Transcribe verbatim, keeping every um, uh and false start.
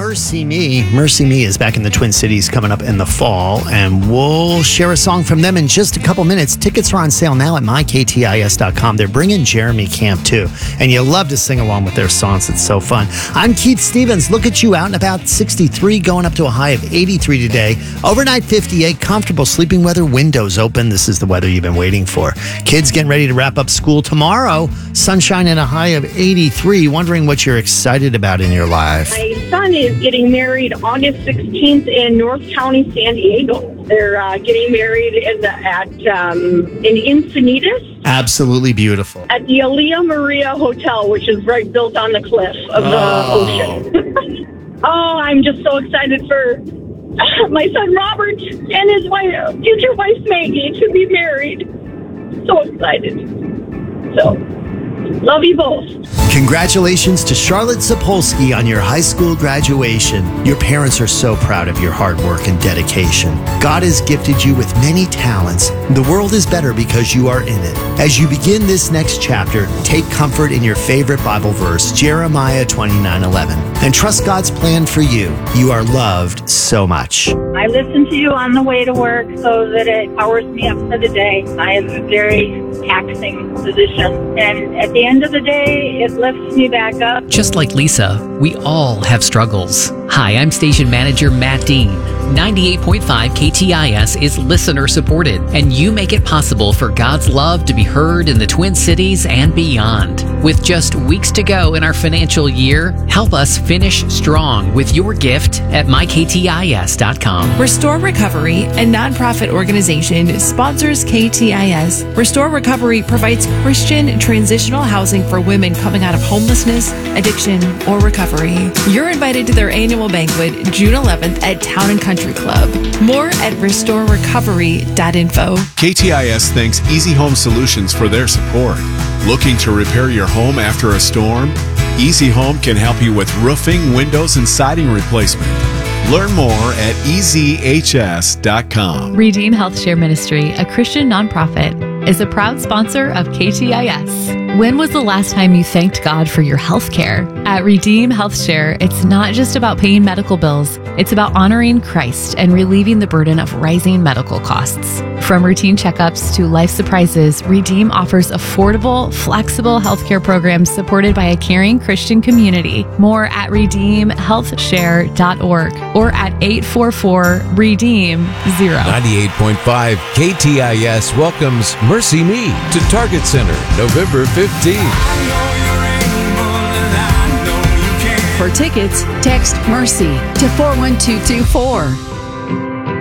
Mercy Me. Mercy Me is back in the Twin Cities coming up in the fall, and we'll share a song from them in just a couple minutes. Tickets are on sale now at my k t i s dot com. They're bringing Jeremy Camp too, and you love to sing along with their songs. It's so fun. I'm Keith Stevens. Look at you out and about. sixty-three, going up to a high of eighty-three today. Overnight fifty-eight, comfortable sleeping weather, windows open. This is the weather you've been waiting for. Kids getting ready to wrap up school tomorrow. Sunshine and a high of eighty-three. Wondering what you're excited about in your life. My son is getting married August sixteenth in North County, San Diego. They're uh, getting married in the, at um, in Encinitas. Absolutely beautiful. At the Alea Maria Hotel, which is right built on the cliff of the Oh. ocean. Oh, I'm just so excited for my son Robert and his wife, future wife Maggie, to be married. So excited. So, love you both. Congratulations to Charlotte Sapolsky on your high school graduation. Your parents are so proud of your hard work and dedication. God has gifted you with many talents. The world is better because you are in it. As you begin this next chapter, take comfort in your favorite Bible verse, Jeremiah twenty-nine eleven, and trust God's plan for you. You are loved so much. I listen to you on the way to work so that it powers me up for the day. I have a very taxing position, and at the end of the day, it lifts me back up. Just like Lisa, we all have struggles. Hi, I'm station manager Matt Dean. ninety-eight point five K T I S is listener supported, and you make it possible for God's love to be heard in the Twin Cities and beyond. With just weeks to go in our financial year, help us finish strong with your gift at my k t i s dot com. Restore Recovery, a nonprofit organization, sponsors K T I S. Restore Recovery provides Christian transitional housing for women coming out of homelessness, addiction, or recovery. You're invited to their annual banquet June eleventh at Town and Country Club. More at restore recovery dot info. K T I S thanks Easy Home Solutions for their support. Looking to repair your home after a storm? Easy Home can help you with roofing, windows, and siding replacement. Learn more at e z h s dot com. Redeem Health Share Ministry, a Christian nonprofit, is a proud sponsor of K T I S. When was the last time you thanked God for your health care? At Redeem Health Share, it's not just about paying medical bills, it's about honoring Christ and relieving the burden of rising medical costs. From routine checkups to life surprises, Redeem offers affordable, flexible healthcare programs supported by a caring Christian community. More at redeem health share dot org or at eight four four redeem zero. ninety-eight point five K T I S welcomes Mercy Me to Target Center November fifteenth. For tickets, text MERCY to four one two two four.